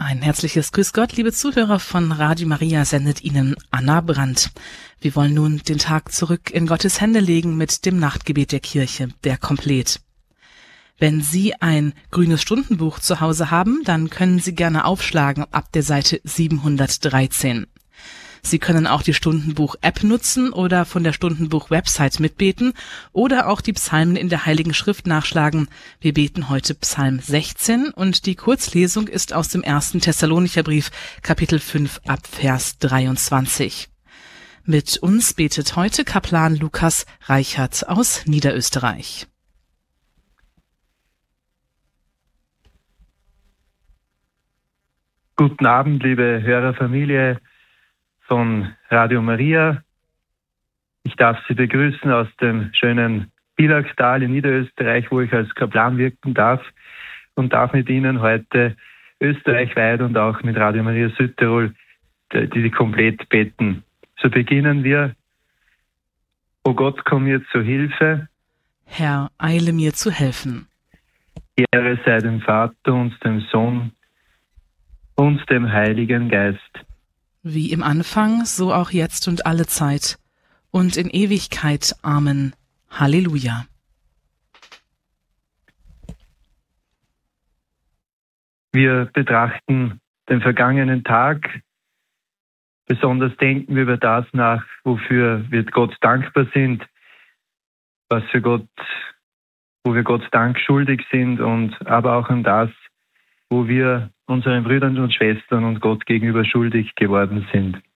Ein herzliches Grüß Gott, liebe Zuhörer von Radio Maria, sendet Ihnen Anna Brandt. Wir wollen nun den Tag zurück in Gottes Hände legen mit dem Nachtgebet der Kirche, der Komplet. Wenn Sie ein grünes Stundenbuch zu Hause haben, dann können Sie gerne aufschlagen ab der Seite 713. Sie können auch die Stundenbuch-App nutzen oder von der Stundenbuch-Website mitbeten oder auch die Psalmen in der Heiligen Schrift nachschlagen. Wir beten heute Psalm 16 und die Kurzlesung ist aus dem 1. Thessalonicher Brief, Kapitel 5 ab Vers 23. Mit uns betet heute Kaplan Lukas Reichert aus Niederösterreich. Guten Abend, liebe Hörerfamilie von Radio Maria. Ich darf Sie begrüßen aus dem schönen Bielagstal in Niederösterreich, wo ich als Kaplan wirken darf und darf mit Ihnen heute österreichweit und auch mit Radio Maria Südtirol die komplett beten. So beginnen wir. O Gott, komm mir zu Hilfe. Herr, eile mir zu helfen. Ehre sei dem Vater und dem Sohn und dem Heiligen Geist. Wie im Anfang, so auch jetzt und alle Zeit und in Ewigkeit. Amen. Halleluja. Wir betrachten den vergangenen Tag. Besonders denken wir über das nach, wofür wir Gott dankbar sind, wo wir Gott Dank schuldig sind, und aber auch an das, wo wir unseren Brüdern und Schwestern und Gott gegenüber schuldig geworden sind.